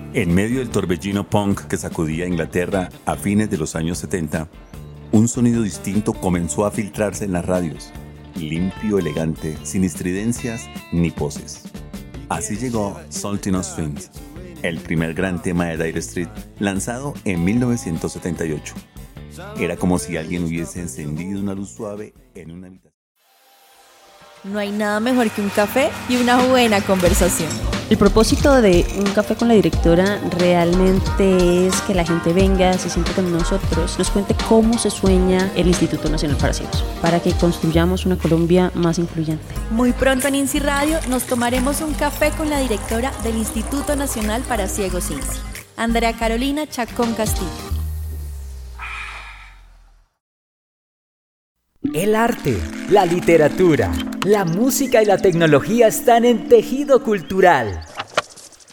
En medio del torbellino punk que sacudía Inglaterra a fines de los años 70, un sonido distinto comenzó a filtrarse en las radios, limpio, elegante, sin estridencias ni poses. Así llegó Salty No Strings, el primer gran tema de Dire Straits, lanzado en 1978. Era como si alguien hubiese encendido una luz suave en una habitación. No hay nada mejor que un café y una buena conversación. El propósito de Un Café con la Directora realmente es que la gente venga, se siente con nosotros, nos cuente cómo se sueña el Instituto Nacional para Ciegos, para que construyamos una Colombia más influyente. Muy pronto en INSI Radio nos tomaremos un café con la directora del Instituto Nacional para Ciegos INSI, Andrea Carolina Chacón Castillo. El arte, la literatura, la música y la tecnología están en Tejido Cultural.